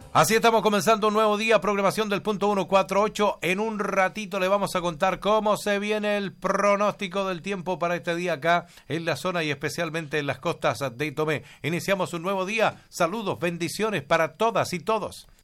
Así estamos comenzando un nuevo día, programación del punto 148. En un ratito le vamos a contar cómo se viene el pronóstico del tiempo para este día acá en la zona y especialmente en las costas de Tomé. Iniciamos un nuevo día. Saludos, bendiciones para todas y todos.